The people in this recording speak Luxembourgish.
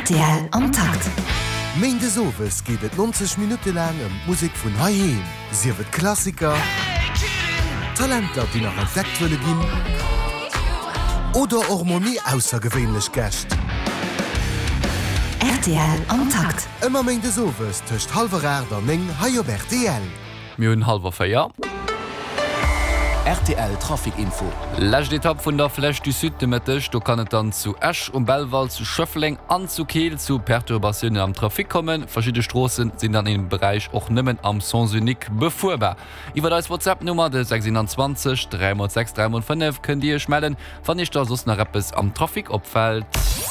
RTL Antakt. Mein des Owes geht et 90 Minuten lang Musik vun Haim. Sie wird Klassiker, Talenter, die nach entdeckt wëlle ginn, oder Harmonie außergewöhnlich Gäst. RTL Antakt. Immer mein des Owes töcht halber Äder Ming Hai op RTL. Mir un halber Feier. RTL Trafikinfo. Lächt Etapp vun der Flèche du Süd de Mëttech, do kann et dann zu Esch um Bellwal zu Schöffling an zu Kiel zu Perturbationune am Trafik kommen. Verschiedene Strassen sind dann im Bereich och nëmmen am Sens-Unique befuhrbar. Iwer als WhatsApp-Nummer de 26 306 305 könnt Dir schmellen, wann ich da sos nach Rappes am Trafik opfällt.